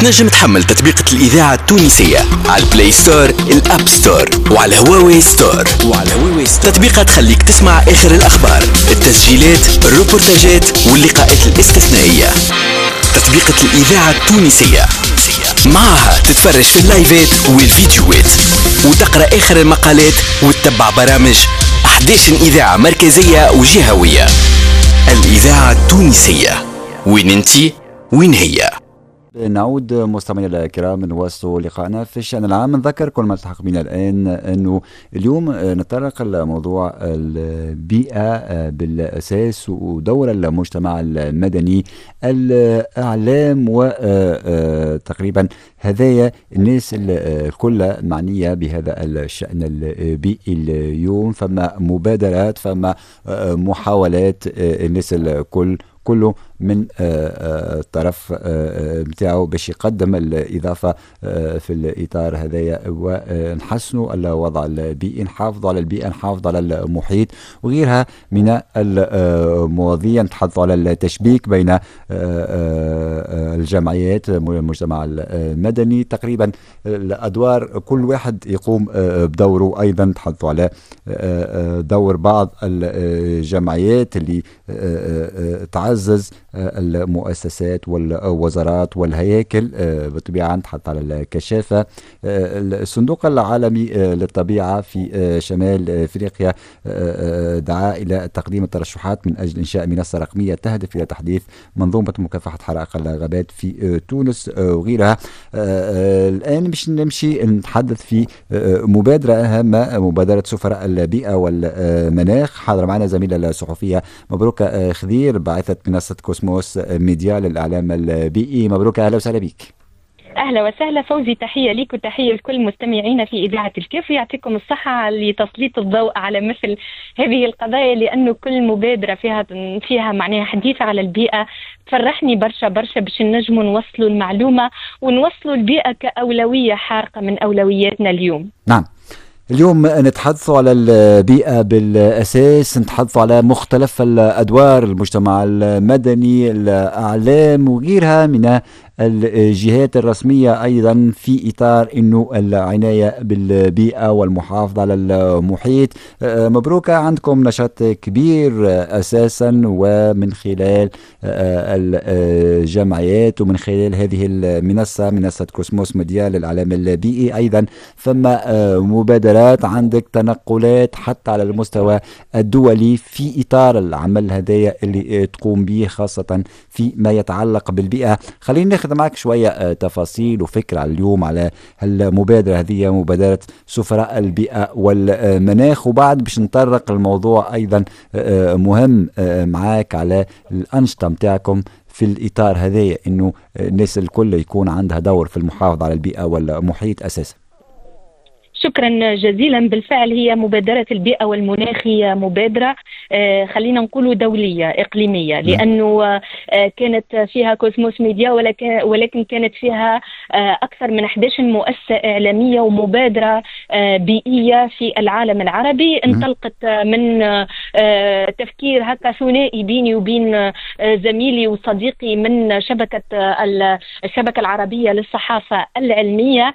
تنجم تحمل تطبيقة الإذاعة التونسية على البلاي ستور، الأب ستور، وعلى هواوي ستور. تطبيقة تخليك تسمع آخر الأخبار، التسجيلات، الروبورتاجات واللقاءات الاستثنائية. تطبيقة الإذاعة التونسية معها تتفرج في اللايفات والفيديوهات وتقرأ آخر المقالات وتتبع برامج 11 إذاعة مركزية وجهوية. الإذاعة التونسية، وين انتي وين هي. نعود مستمعينا الكرام نواصل لقائنا في الشأن العام. نذكر كل ما تلحق بنا الآن أنه اليوم نتطرق لموضوع البيئة بالأساس ودور المجتمع المدني، الإعلام، وتقريبا هذايا الناس الكل معنية بهذا الشأن البيئي. اليوم فما مبادرات، فما محاولات، الناس الكل كله من الطرف بتاعه باش يقدم الإضافة في الإطار هذايا ونحسنوا الوضع البيئي، نحافظوا على البيئة، نحافظوا على المحيط وغيرها من المواضيع. نتحدثوا على التشبيك بين الجمعيات، المجتمع المدني، تقريبا الأدوار كل واحد يقوم بدوره. أيضا نتحدثوا على دور بعض الجمعيات اللي تعزز المؤسسات والوزارات والهياكل. بالطبيعة نتحدث على الكشافة. الصندوق العالمي للطبيعة في شمال افريقيا دعا الى تقديم الترشحات من اجل انشاء منصة رقمية تهدف الى تحديث منظومة مكافحة حرائق الغابات في تونس وغيرها. الان باش نمشي نتحدث في مبادرة هامة، مبادرة سفراء البيئة والمناخ. حاضر معنا زميلة الصحفية مبروكة خضير، باعثة منصة كوسموس ميديا للإعلام البيئي. مبروك، أهلا وسهلا بك. أهلا وسهلا فوزي، تحية ليك وتحية لكل مستمعينا في إذاعة الكيف، ويعطيكم الصحة لتسليط الضوء على مثل هذه القضايا، لأنه كل مبادرة فيها معناها حديث على البيئة تفرحني برشا باش نجموا نوصلوا المعلومة ونوصلوا البيئة كأولوية حارقة من أولوياتنا اليوم. نعم، اليوم نتحدث على البيئة بالأساس، نتحدث على مختلف الأدوار، المجتمع المدني، الإعلام وغيرها من الجهات الرسمية أيضا في إطار أنه العناية بالبيئة والمحافظة على المحيط. مبروك، عندكم نشاط كبير أساسا، ومن خلال الجمعيات ومن خلال هذه المنصة، منصة كوسموس ميديا للإعلام البيئي. أيضا فما مبادرات، عندك تنقلات حتى على المستوى الدولي في إطار العمل هذايا اللي تقوم به، خاصة فيما يتعلق بالبيئة. خلينا ناخذ معك شوية تفاصيل وفكرة على اليوم على المبادرة هذه، مبادرة سفراء البيئة والمناخ، وبعد باش نطرق الموضوع أيضا مهم معاك على الأنشطة متاعكم في الإطار هذايا، إنه الناس الكل يكون عندها دور في المحافظة على البيئة والمحيط أساسا. شكرا جزيلا. بالفعل هي مبادرة البيئة والمناخ هي مبادرة خلينا نقول دولية إقليمية، لأنه كانت فيها كوسموس ميديا، ولكن كانت فيها أكثر من 11 مؤسسة إعلامية ومبادرة بيئية في العالم العربي. انطلقت من تفكير هكا ثنائي بيني وبين زميلي وصديقي من الشبكة العربية للصحافة العلمية،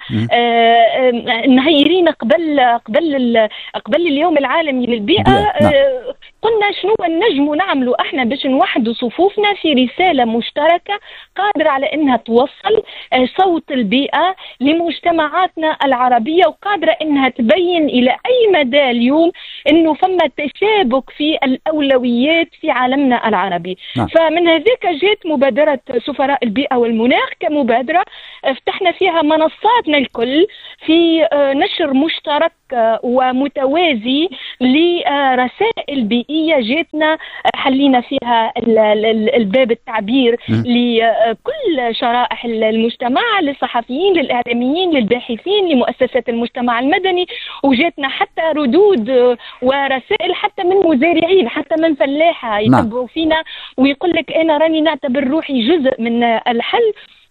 نهيرين قبل اليوم العالمي للبيئة. قلنا شنو نجموا نعملوا احنا باش نوحدوا صفوفنا في رسالة مشتركة قادرة على انها توصل صوت البيئة لمجتمعاتنا العربية، وقادرة انها تبين الى اي مدى اليوم انه فما تشابك في الاولويات في عالمنا العربي. فمن هذيك جات مبادرة سفراء البيئة والمناخ كمبادرة فتحنا فيها منصاتنا الكل في نشر مشترك ومتوازي لرسائل بيئية جاتنا، حلينا فيها الباب التعبير لكل شرائح المجتمع، للصحفيين، للإعلاميين، للباحثين، لمؤسسات المجتمع المدني، وجاتنا حتى ردود ورسائل حتى من مزارعين، حتى من فلاحة يتبعوا فينا ويقول لك أنا راني نعتبر روحي جزء من الحل.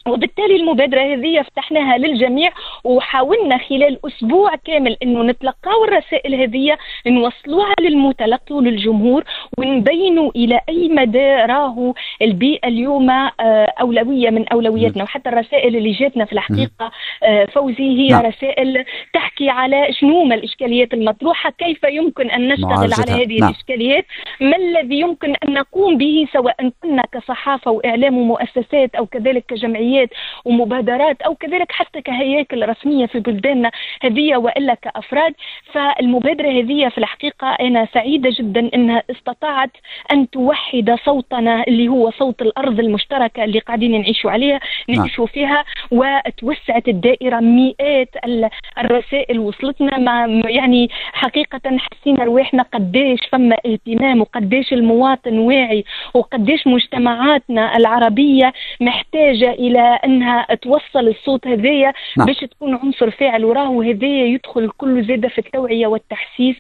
وبالتالي المبادرة هذه فتحناها للجميع، وحاولنا خلال أسبوع كامل أنه نتلقاو الرسائل هذه، نوصلوها للمتلقي وللجمهور، ونبينوا إلى أي مدى راهو البيئة اليوم أولوية من أولوياتنا. وحتى الرسائل اللي جاتنا في الحقيقة فوزي هي رسائل تحكي على شنو ما الإشكاليات المطروحة، كيف يمكن أن نشتغل على هذه الإشكاليات، ما الذي يمكن أن نقوم به سواء كنا كصحافة وإعلام ومؤسسات أو كذلك كجمعيات ومبادرات أو كذلك حتى كهياكل رسمية في بلداننا هذه وإلا كأفراد. فالمبادرة هذه في الحقيقة أنا سعيدة جدا أنها استطاعت أن توحد صوتنا اللي هو صوت الأرض المشتركة اللي قاعدين نعيشوا فيها، وتوسعت الدائرة. مئات الرسائل وصلتنا، ما يعني حقيقة حسينا رواحنا قديش فما اهتمام، وقديش المواطن واعي، وقديش مجتمعاتنا العربية محتاجة إلى أنها توصل الصوت هذايا باش تكون عنصر فاعل. وراهو هذايا يدخل كله زادة في التوعية والتحسيس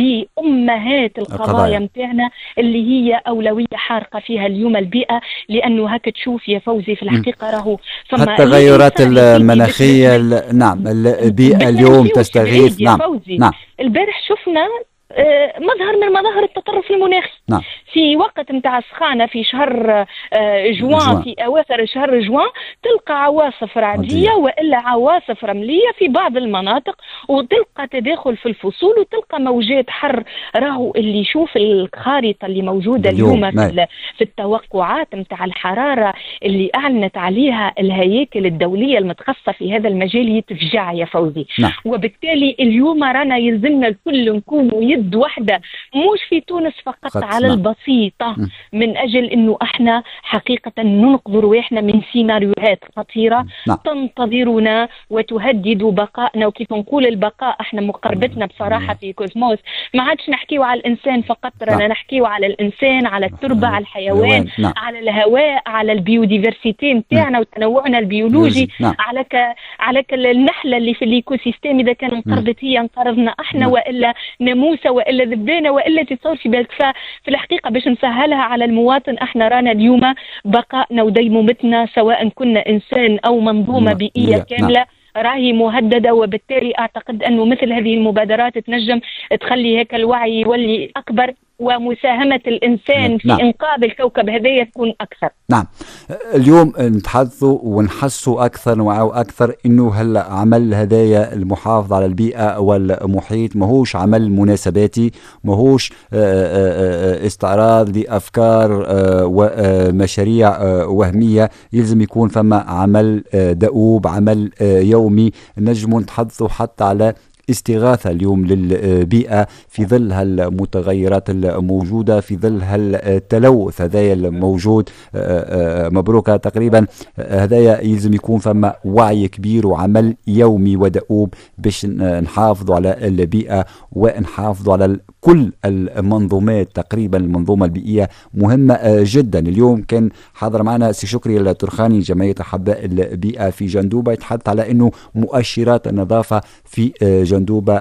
بأمهات القضايا متاعنا اللي هي أولوية حارقة فيها اليوم البيئة. لأنه هكا تشوف يا فوزي في الحقيقة راهو فما التغيرات المناخية. نعم، البيئة اليوم تستغيث. نعم. البارح شفنا مظهر من مظاهر التطرف المناخي. في وقت متاع السخانة في شهر جوان، في أواخر شهر جوان، تلقى عواصف رعدية وإلا عواصف رملية في بعض المناطق، وتلقى تداخل في الفصول، وتلقى موجات حر. راهو اللي يشوف الخارطة اللي موجودة اليوم في التوقعات متاع الحرارة اللي أعلنت عليها الهياكل الدولية المتخصصة في هذا المجال يتفجع يا فوزي. وبالتالي اليوم رانا يلزمنا الكل نكونوا يد واحدة، مش في تونس فقط على البسيطة، من أجل أنه احنا حقيقة ننقذ رواحنا من سيناريوهات خطيرة تنتظرنا وتهدد بقائنا. وكيف نقول البقاء، احنا مقربتنا بصراحة في كوزموس ما عادش نحكيو على الإنسان فقط، رانا نحكيو على الإنسان، على التربة، على الحيوان، على الهواء، على البيوديفرسيتي متاعنا وتنوعنا البيولوجي، على النحلة اللي في الايكوسيستيم، إذا كان انقرضت هي انقرضنا احنا، وإلا ناموسة، وإلا ذبانة، وإلا تصور في بالك. ففي الحقيقة باش نسهلها على المواطن، احنا رانا اليوم بقائنا وديمومتنا سواء كنا إنسان أو منظومة بيئية كاملة راهي مهددة. وبالتالي أعتقد أنه مثل هذه المبادرات تنجم تخلي هيك الوعي يولي أكبر، ومساهمة الإنسان في إنقاذ الكوكب هذايا تكون أكثر. نعم، اليوم نتحدثوا ونحسوا أكثر نوعوا أكثر إنه هالعمل هدايا المحافظة على البيئة والمحيط ماهوش عمل مناسباتي، ماهوش استعراض لأفكار ومشاريع وهمية. يلزم يكون فما عمل دؤوب، عمل يومي. نجم نتحدثوا حتى على استغاثة اليوم للبيئة في ظل هالمتغيرات الموجودة، في ظل هالتلوث هذايا الموجود. مبروك تقريبا هذايا يلزم يكون فما وعي كبير وعمل يومي ودؤوب باش نحافظوا على البيئة ونحافظوا على كل المنظومات. تقريبا المنظومة البيئية مهمة جدا. اليوم كان حاضر معنا سي شكري الترخاني جمعية أحباء البيئة في جندوبة، يتحدث على أنه مؤشرات النظافة في جندوبة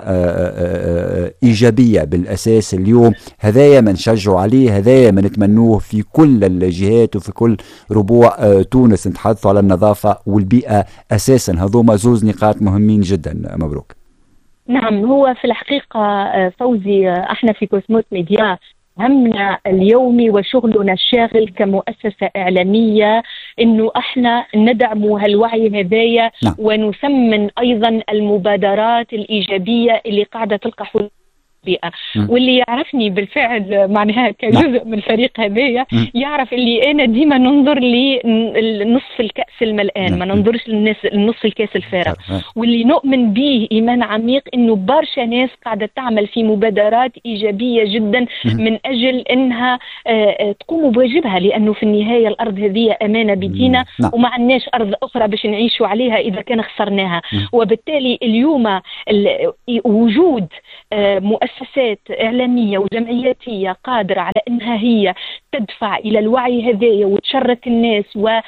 إيجابية بالأساس. اليوم هذايا ما نشجعوا عليه، هذايا ما نتمنوه في كل الجهات وفي كل ربوع تونس. نتحدثوا على النظافة والبيئة أساسا، هذوما زوز نقاط مهمين جدا. مبروك. نعم، هو في الحقيقة فوزي احنا في كوزموس ميديا همنا اليومي وشغلنا الشاغل كمؤسسة إعلامية إنه احنا ندعم هالوعي هذايا ونسمن أيضا المبادرات الإيجابية اللي قاعدة تلقى حلول بيئة. واللي يعرفني بالفعل معناها كجزء من الفريق هذايا يعرف اللي أنا ديما ننظر لنصف الكأس الملآن، ما ننظرش لنصف الكأس الفارغ. واللي نؤمن به إيمان عميق إنه برشا ناس قاعدة تعمل في مبادرات إيجابية جدا من أجل إنها تقوم بواجبها، لأنه في النهاية الأرض هذه أمانة بدينا وما عندناش أرض أخرى باش نعيشوا عليها إذا كان خسرناها. وبالتالي اليوم وجود مؤسسة مؤسسات إعلامية وجمعياتية قادرة على أنها هي تدفع إلى الوعي هذايا وتشرك الناس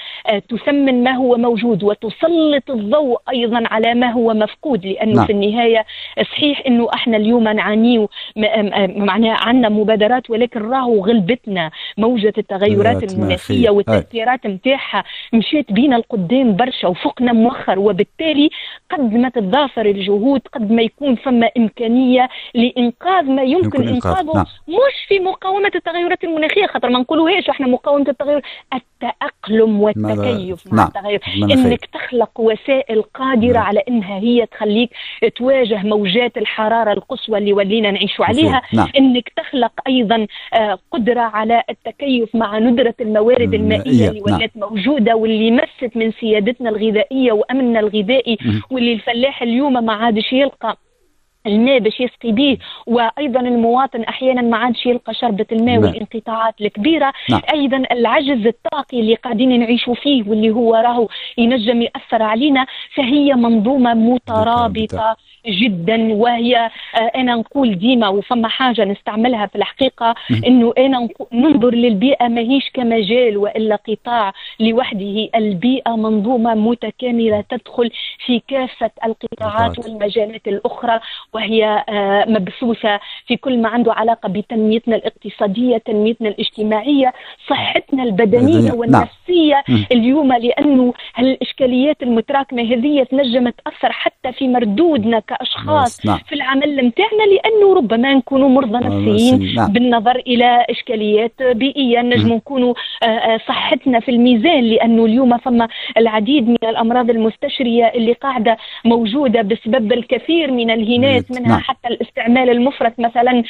وتثمن ما هو موجود وتسلط الضوء أيضا على ما هو مفقود، لأنه في النهاية صحيح أنه احنا اليوم نعانيه معناها عندنا مبادرات، ولكن راهو غلبتنا موجة التغيرات المناخية والتأثيرات متاعها مشيت بينا القدام برشا وفقنا مؤخر، وبالتالي قد ما تتضافر الجهود قد ما يكون فما إمكانية لإنقاذ ما يمكن إنقاذه. مش في مقاومة التغيرات المناخية، خاطر ما نقولوهاش احنا مقاومة التغير، التأقلم والتكيف مع التغير، انك تخلق وسائل قادرة على انها هي تخليك تواجه موجات الحرارة القصوى اللي ولينا نعيش عليها. انك تخلق ايضا قدرة على التكيف مع ندرة الموارد المائية اللي ولات موجودة واللي مست من سيادتنا الغذائية وامننا الغذائي، واللي الفلاح اليوم ما عادش يلقى الماء باش يسقي به، وايضا المواطن احيانا ما عادش يلقى شربة الماء والانقطاعات الكبيرة. ايضا العجز الطاقي اللي قاعدين نعيشوا فيه واللي هو راهو ينجم يأثر علينا، فهي منظومة مترابطة جدا. وهي انا نقول ديما وفما حاجة نستعملها في الحقيقة، انه انا ننظر للبيئة ماهيش كمجال والا قطاع لوحده، البيئة منظومة متكاملة تدخل في كافة القطاعات والمجالات الاخرى، وهي مبثوثة في كل ما عنده علاقة بتنميتنا الاقتصادية، تنميتنا الاجتماعية، صحتنا البدنية والنفسية اليوم، لأنه هالإشكاليات المتراكمة هذه تنجم تأثر حتى في مردودنا كأشخاص في العمل متاعنا، لأنه ربما نكونوا مرضى نفسيين بالنظر إلى إشكاليات بيئية، نجم نكونوا صحتنا في الميزان، لأنه اليوم فما العديد من الأمراض المستشرية اللي قاعدة موجودة بسبب الكثير من الهينات، منها حتى الاستعمال المفرط مثلا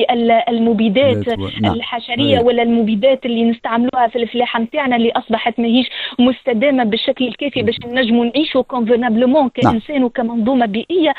للمبيدات الحشرية ولا المبيدات اللي نستعملوها في الفلاحة متاعنا، اللي أصبحت ماهيش مستدامة بالشكل الكافي باش نجموا نعيشوا كونفينابلمون كإنسان وكمنظومة بيئية.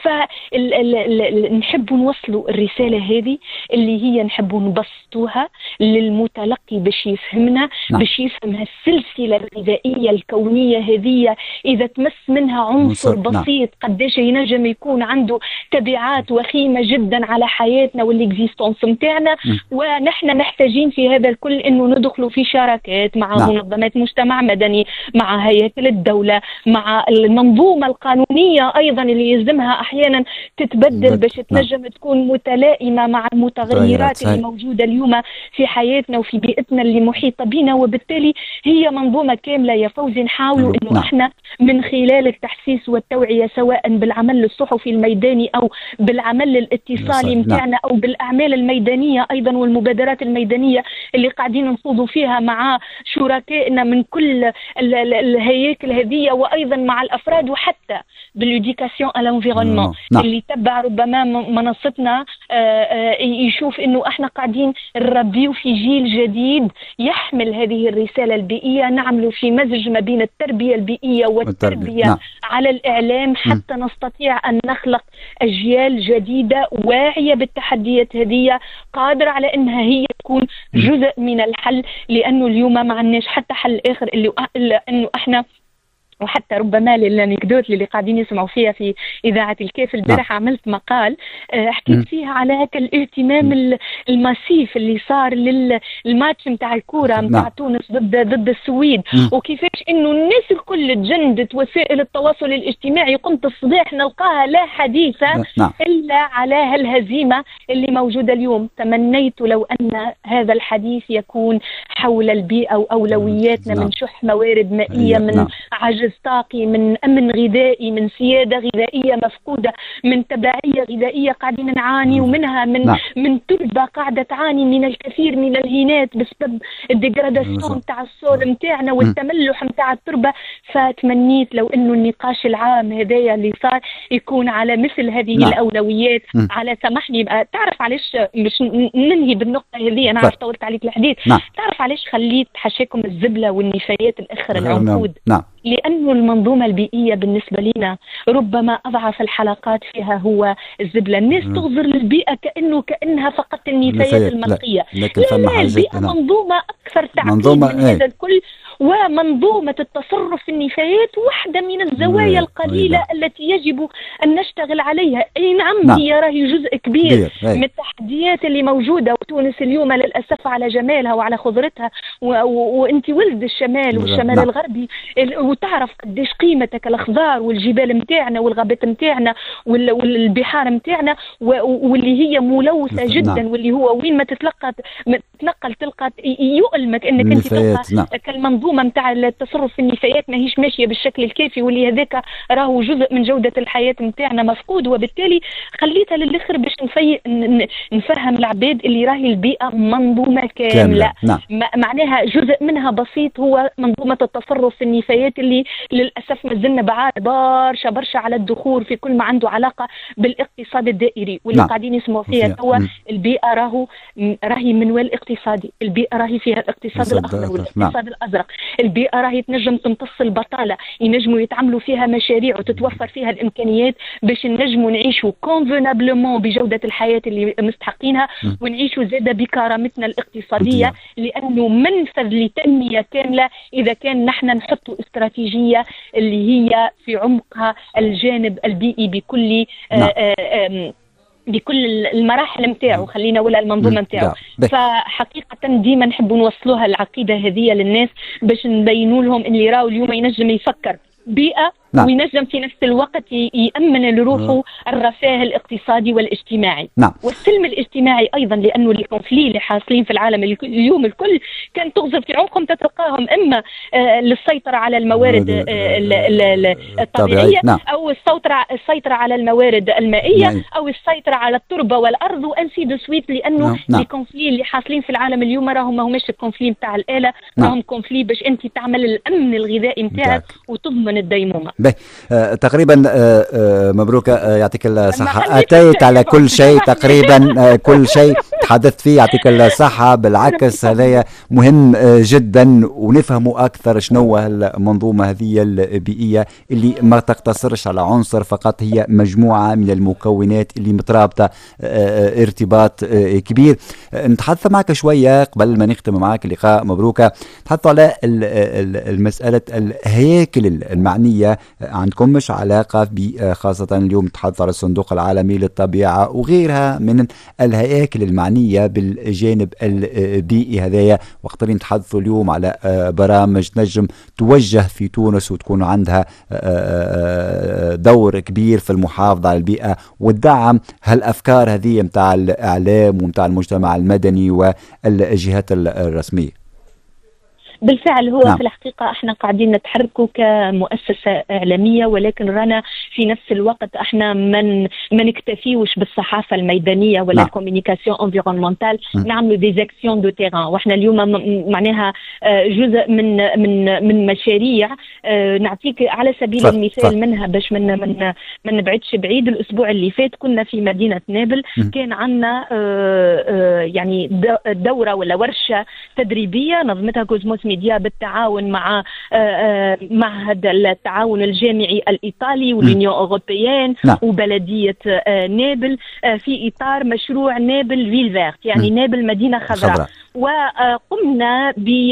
فنحب نوصلوا الرسالة هذه اللي هي نحب نبسطوها للمتلقي باش يفهمنا، باش يفهم هالسلسلة الغذائية الكونية هذه إذا تمس منها عنصر بسيط قديش ينجم يكون عنده تبعات وخيمة جدا على حياتنا والاكزيستونس متاعنا. ونحن محتاجين في هذا الكل انه ندخلوا في شراكات مع منظمات مجتمع مدني، مع هياكل الدولة، مع المنظومة القانونية ايضا اللي يلزمها احيانا تتبدل باش تنجم تكون متلائمة مع المتغيرات اللي موجودة اليوم في حياتنا وفي بيئتنا اللي محيطة بنا. وبالتالي هي منظومة كاملة يا فوزي، نحاولوا انه احنا من خلال التحسيس والتوعية سواء بالعمل الصحفي الميداني او بالعمل الاتصالي متاعنا او بالاعمال الميدانيه ايضا والمبادرات الميدانيه اللي قاعدين نخوضوا فيها مع شركائنا من كل الهياكل هذه، وايضا مع الافراد، وحتى بالإديوكاسيون على الانفيرونمون اللي تبع ربما منصتنا يشوف انه احنا قاعدين نربيو في جيل جديد يحمل هذه الرساله البيئيه، نعملوا في مزج ما بين التربيه البيئيه والتربيه على الاعلام حتى نستطيع ان نخلق أجيال جديدة واعية بالتحديات هذه، قادرة على أنها هي تكون جزء من الحل، لأنه اليوم ما عندناش حتى حل آخر إلا أنه إحنا. وحتى ربما للانكدوت اللي قاعدين يسمعوا فيها في إذاعة الكيف البارح عملت مقال حكيت فيها على هكا الاهتمام الماسيف اللي صار للماتش متاع الكورة متاع تونس ضد السويد، وكيفاش انه الناس الكل تجندت وسائل التواصل الاجتماعي، قمت الصباح نلقاها لا حديث إلا على هالهزيمة اللي موجودة اليوم. تمنيت لو أن هذا الحديث يكون حول البيئة وأولوياتنا من شح موارد مائية، من عجز طاقي، من أمن غذائي، من سيادة غذائية مفقودة، من تبعية غذائية قاعدين نعاني ومنها من تربة قاعدة تعاني من الكثير من الهينات بسبب الديجراداسيون متاع السول متاعنا والتملح متاع التربة. فتمنيت لو انه النقاش العام هذايا اللي صار يكون على مثل هذه الأولويات. على سمحني بقى، تعرف علاش مش ننهي بالنقطة هذه، أنا عارف طولت عليك الحديث، تعرف علاش خليت حشاكم الزبلة والنفايات الأخرى العنقود؟ لأنه المنظومة البيئية بالنسبة لنا ربما أضعف الحلقات فيها هو الزبلة. الناس تغزر للبيئة كأنها فقط النفايات المرئية، لا البيئة منظومة أكثر تعقيد من هذا الكل، ومنظومة التصرف في النفايات واحدة من الزوايا القليلة التي يجب أن نشتغل عليها. أي نعم هي راهي جزء كبير من التحديات اللي موجودة، وتونس اليوم للأسف على جمالها وعلى خضرتها، وأنت ولد الشمال والشمال الغربي، وتعرف قديش قيمتك الأخضار والجبال متاعنا والغابات متاعنا والبحار متاعنا، واللي هي ملوثة جدا، واللي هو وين ما تتنقل تلقى يؤلمك انك انت تلقى كالمنظومه نتاع التصرف في النفايات ماهيش ماشيه بالشكل الكافي، واللي هذاك راهو جزء من جوده الحياه نتاعنا مفقود. وبالتالي خليتها للاخر باش نفهم العباد اللي راهي البيئه منظومه كامله. معناها جزء منها بسيط هو منظومه التصرف في النفايات، اللي للاسف مازلنا بعاد برشا على الدخول في كل ما عنده علاقه بالاقتصاد الدائري، واللي قاعدين يسمعوا فيها توا البيئه راهي منوال اقتصادي، البيئه راهي فيها الاقتصاد الاخضر والاقتصاد الازرق، البيئه راهي تنجم تمتص البطاله، ينجموا يتعملوا فيها مشاريع وتتوفر فيها الامكانيات باش نجموا نعيشوا كونفونابلمون بجوده الحياه اللي مستحقينها، ونعيشوا زاده بكرامتنا الاقتصاديه، لانه منفذ لتنميه كامله اذا كان نحن نحطوا استراتيجيه اللي هي في عمقها الجانب البيئي بكل المراحل نتاعو، خلينا ولا المنظومه نتاعو. فحقيقه ديما نحبوا نوصلوها العقيده هذه للناس باش نبينوا لهم اللي راهو اليوم ينجم يفكر بيئه وينجم في نفس الوقت يأمن لروحه الرفاه الاقتصادي والاجتماعي والسلم الاجتماعي ايضا، لانه الكونفلي اللي حاصلين في العالم اليوم الكل كان تغزف في عمقهم تتلقاهم اما للسيطره على الموارد الطبيعيه او السيطره على الموارد المائيه او السيطره على التربه والارض وانسي دو سويت، لانه الكونفلي اللي حاصلين في العالم اليوم راهم ماهمش الكونفلي نتاع الاله، راهم كونفلي باش انت تعمل الامن الغذائي نتاعك وتضمن الديمومه. تقريبا مبروك يعطيك الصحة، أتيت على كل شيء تقريبا، كل شيء تحدثت فيه، يعطيك الصحة. بالعكس هذا مهم جدا ونفهموا أكثر شنو المنظومة هذه البيئية اللي ما تقتصرش على عنصر فقط، هي مجموعة من المكونات اللي مترابطة ارتباط كبير. نتحدث معك شوية قبل ما نختم معك اللقاء مبروك، نتحدث على المسألة الهياكل المعنية عندكم، مش علاقة خاصة اليوم تحدث على الصندوق العالمي للطبيعة وغيرها من الهياكل المعنية بالجانب البيئي هذايا، وقت اللي نتحدثوا اليوم على برامج نجم توجه في تونس وتكون عندها دور كبير في المحافظة على البيئة والدعم هالأفكار هذه متاع الإعلام ومتاع المجتمع المدني والجهات الرسمية. بالفعل هو في الحقيقة احنا قاعدين نتحركوا كمؤسسة إعلامية، ولكن رانا في نفس الوقت احنا ما نكتفيوش بالصحافة الميدانية ولا الكوميونيكاسيون انفيرونمونتال، نعملوا دي زاكسيون دو تيران. واحنا اليوم معناها جزء من مشاريع. نعطيك على سبيل المثال منها باش ما نبعدش بعيد. الأسبوع اللي فات كنا في مدينة نابل، كان عندنا يعني دورة ولا ورشة تدريبية نظمتها كوزموس ميديا بالتعاون مع معهد التعاون الجامعي الإيطالي واليونيون أوروبيين وبلدية نابل، في إطار مشروع نابل فيل فيرت، يعني نابل مدينة خضراء. وقمنا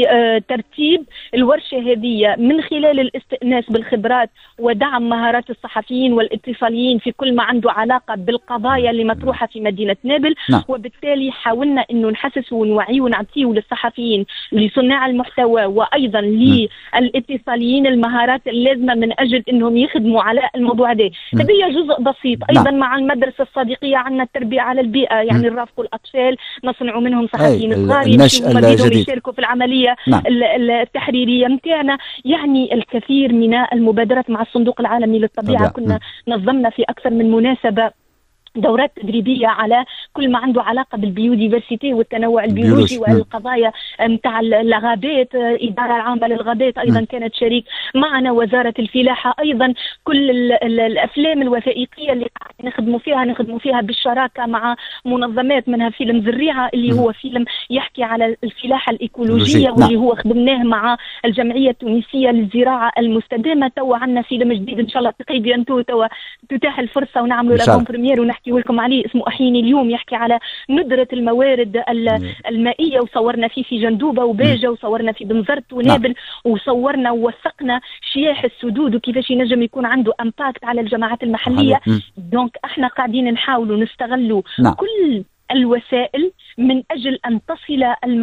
بترتيب الورشة هذه من خلال الاستئناس بالخبرات ودعم مهارات الصحفيين والاتصاليين في كل ما عنده علاقة بالقضايا اللي مطروحة في مدينة نابل. وبالتالي حاولنا انه نحسس ونوعي ونعطيه للصحفيين لصناع المحتوى وايضا للاتصاليين المهارات اللازمة من اجل انهم يخدموا على الموضوع هذا. هذه جزء بسيط. ايضا مع المدرسة الصديقية عندنا التربية على البيئة، يعني نرافقوا الاطفال، نصنعوا منهم صحفيين صغار يشاركوا في العملية التحريرية متاعنا. يعني الكثير من المبادرات مع الصندوق العالمي للطبيعة. كنا نظمنا في أكثر من مناسبة دورات تدريبية على كل ما عنده علاقة بالبيوديفرسيتي والتنوع البيولوجي والقضايا متاع الغابات. إدارة العامة للغابات أيضا كانت شريك معنا، وزارة الفلاحة أيضا. كل الأفلام الوثائقية اللي نخدموا فيها بالشراكة مع منظمات، منها فيلم زريعة اللي هو فيلم يحكي على الفلاحة الإيكولوجية واللي هو خدمناه مع الجمعية التونسية للزراعة المستدامة. تو عندنا فيلم جديد إن شاء الله قريب ينتهي، تو تتاح الفرصة ونعملوا لا بريمير ونحكي نحكي لكم عليه اسمه أحييني اليوم، يحكي على ندرة الموارد المائية، وصورنا فيه في جندوبة وباجة، وصورنا في بنزرت ونابل، وصورنا ووثقنا شياح السدود وكيفاش ينجم يكون عنده امباكت على الجماعات المحلية. دونك احنا قاعدين نحاولوا نستغلوا كل الوسائل من أجل أن تصل